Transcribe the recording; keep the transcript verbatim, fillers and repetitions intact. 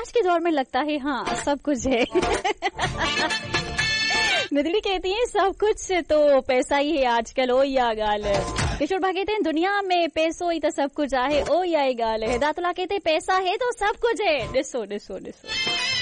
आज के दौर में लगता है हाँ सब कुछ है। मिदड़ी कहती है सब कुछ तो पैसा ही है आजकल, ओ या गाल। किशोर भा कहते हैं दुनिया में पैसो ही तो सब कुछ आहे, ओ या गाल है। दातुला कहते हैं पैसा है तो सब कुछ है। ॾिसो ॾिसो ॾिसो